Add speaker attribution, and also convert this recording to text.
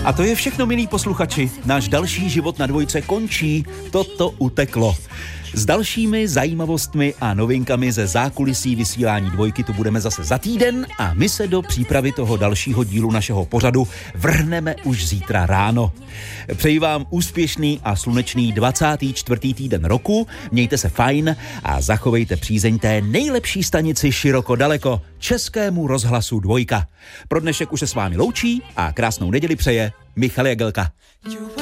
Speaker 1: A to je všechno, milí posluchači. Náš další život na dvojce končí. Toto uteklo. S dalšími zajímavostmi a novinkami ze zákulisí vysílání dvojky tu budeme zase za týden a my se do přípravy toho dalšího dílu našeho pořadu vrhneme už zítra ráno. Přeji vám úspěšný a slunečný 24. týden roku, mějte se fajn a zachovejte přízeň té nejlepší stanici široko daleko, Českému rozhlasu Dvojka. Pro dnešek už se s vámi loučí a krásnou neděli přeje Michal Jagelka.